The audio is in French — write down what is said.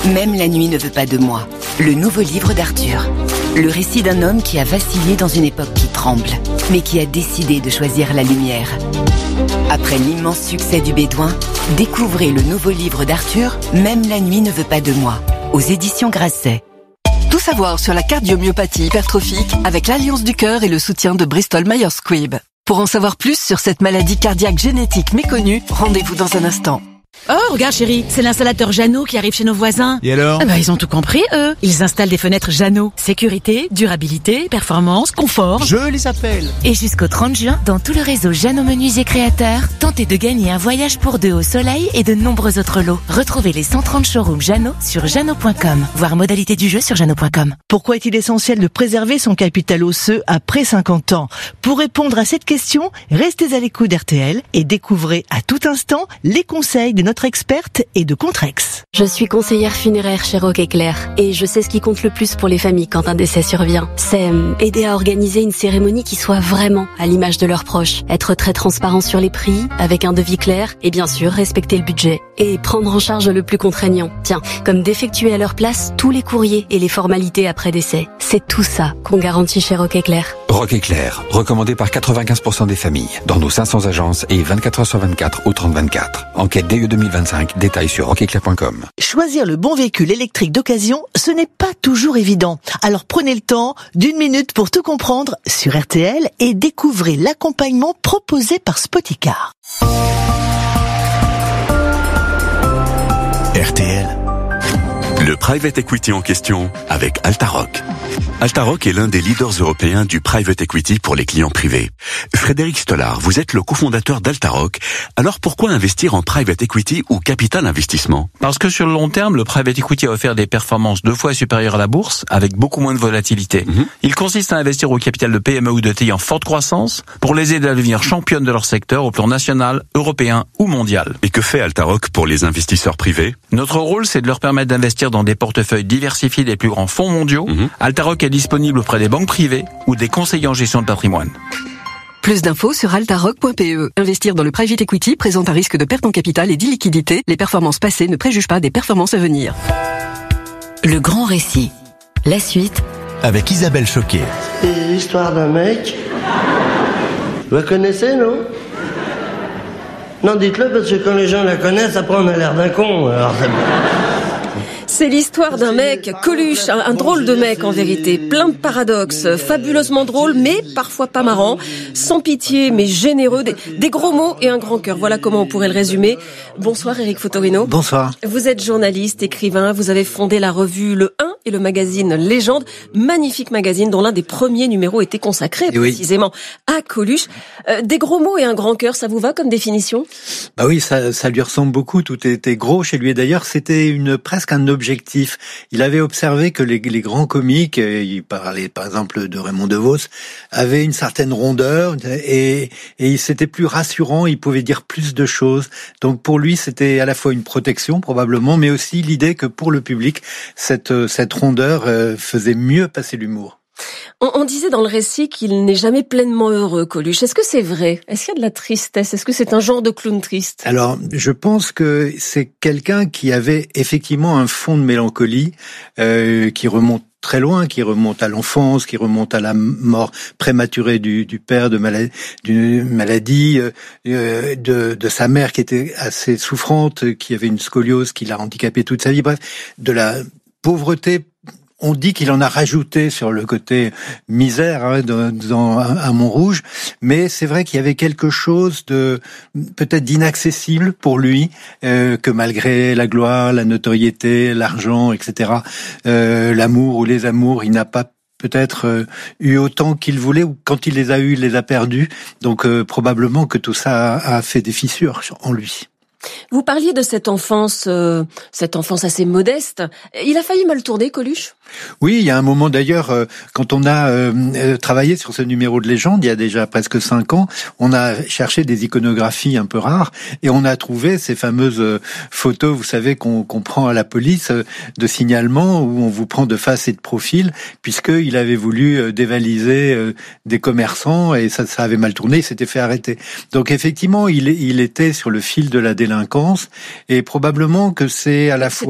Même la nuit ne veut pas de moi. Le nouveau livre d'Arthur. Le récit d'un homme qui a vacillé dans une époque qui tremble, mais qui a décidé de choisir la lumière. Après l'immense succès du Bédouin, découvrez le nouveau livre d'Arthur, Même la nuit ne veut pas de moi, aux éditions Grasset. Tout savoir sur la cardiomyopathie hypertrophique avec l'Alliance du Cœur et le soutien de Bristol Myers Squibb. Pour en savoir plus sur cette maladie cardiaque génétique méconnue, rendez-vous dans un instant. Oh, regarde chérie, c'est l'installateur Jeannot qui arrive chez nos voisins. Et alors ? Ils ont tout compris, eux. Ils installent des fenêtres Jeannot. Sécurité, durabilité, performance, confort. Je les appelle. Et jusqu'au 30 juin, dans tout le réseau Jeannot Menuisier Créateurs, tentez de gagner un voyage pour deux au soleil et de nombreux autres lots. Retrouvez les 130 showrooms Jeannot sur jeannot.com. Voir modalité du jeu sur jeannot.com. Pourquoi est-il essentiel de préserver son capital osseux après 50 ans ? Pour répondre à cette question, restez à l'écoute d'RTL et découvrez à tout instant les conseils de notre experte et de Contrex. Je suis conseillère funéraire chez Rock Éclair et je sais ce qui compte le plus pour les familles quand un décès survient. C'est aider à organiser une cérémonie qui soit vraiment à l'image de leurs proches. Être très transparent sur les prix, avec un devis clair et bien sûr respecter le budget. Et prendre en charge le plus contraignant. Tiens, comme d'effectuer à leur place tous les courriers et les formalités après décès. C'est tout ça qu'on garantit chez Rock Éclair. Rock Éclair, recommandé par 95% des familles, dans nos 500 agences et 24 heures sur 24 au 30-24. Enquête DE 2025, détails sur rockeclair.com. Choisir le bon véhicule électrique d'occasion, ce n'est pas toujours évident. Alors prenez le temps d'1 minute pour tout comprendre sur RTL et découvrez l'accompagnement proposé par Spoticar. RTL. Le private equity en question avec Altaroc. Altaroc est l'un des leaders européens du private equity pour les clients privés. Frédéric Stollard, vous êtes le cofondateur d'Altaroc. Alors pourquoi investir en private equity ou capital investissement ? Parce que sur le long terme, le private equity a offert des performances 2 fois supérieures à la bourse, avec beaucoup moins de volatilité. Il consiste à investir au capital de PME ou de TI en forte croissance pour les aider à devenir championnes de leur secteur au plan national, européen ou mondial. Et que fait Altaroc pour les investisseurs privés ? Notre rôle, c'est de leur permettre d'investir dans des portefeuilles diversifiés des plus grands fonds mondiaux. Altaroc est disponible auprès des banques privées ou des conseillers en gestion de patrimoine. Plus d'infos sur altaroc.pe. Investir dans le private equity présente un risque de perte en capital et d'illiquidité. Les performances passées ne préjugent pas des performances à venir. Le grand récit. La suite. Avec Isabelle Choquet. C'est l'histoire d'un mec. Vous la connaissez, non ? Non, dites-le, parce que quand les gens la connaissent, après on a l'air d'un con. Alors c'est l'histoire d'un mec, Coluche, un drôle de mec en vérité, plein de paradoxes, fabuleusement drôle mais parfois pas marrant, sans pitié mais généreux, des gros mots et un grand cœur. Voilà comment on pourrait le résumer. Bonsoir Éric Fotorino. Bonsoir. Vous êtes journaliste, écrivain, vous avez fondé la revue Le 1 et le magazine Légende, magnifique magazine dont l'un des premiers numéros était consacré précisément à Coluche. Des gros mots et un grand cœur, ça vous va comme définition ? Bah oui, ça lui ressemble beaucoup, tout était gros chez lui et d'ailleurs c'était presque un objectif. Il avait observé que les grands comiques, il parlait par exemple de Raymond DeVos, avaient une certaine rondeur et c'était plus rassurant, il pouvait dire plus de choses. Donc pour lui, c'était à la fois une protection probablement, mais aussi l'idée que pour le public, cette rondeur faisait mieux passer l'humour. On disait dans le récit qu'il n'est jamais pleinement heureux, Coluche. Est-ce que c'est vrai ? Est-ce qu'il y a de la tristesse ? Est-ce que c'est un genre de clown triste ? Alors, je pense que c'est quelqu'un qui avait effectivement un fond de mélancolie qui remonte très loin, qui remonte à l'enfance, qui remonte à la mort prématurée du père, d'une maladie, de sa mère qui était assez souffrante, qui avait une scoliose qui l'a handicapé toute sa vie. Bref, de la pauvreté. On dit qu'il en a rajouté sur le côté misère dans à Montrouge, mais c'est vrai qu'il y avait quelque chose de peut-être d'inaccessible pour lui, que malgré la gloire, la notoriété, l'argent, etc., l'amour ou les amours, il n'a pas peut-être eu autant qu'il voulait, ou quand il les a eus, il les a perdus. Donc probablement que tout ça a fait des fissures en lui. Vous parliez de cette enfance assez modeste. Il a failli mal tourner, Coluche ? Oui, il y a un moment d'ailleurs, quand on a travaillé sur ce numéro de Légende, il y a déjà presque 5 ans, on a cherché des iconographies un peu rares et on a trouvé ces fameuses photos, vous savez, qu'on prend à la police de signalement où on vous prend de face et de profil, puisqu'il avait voulu dévaliser des commerçants et ça avait mal tourné, il s'était fait arrêter. Donc effectivement, il était sur le fil de la délinquance et probablement que c'est à la fois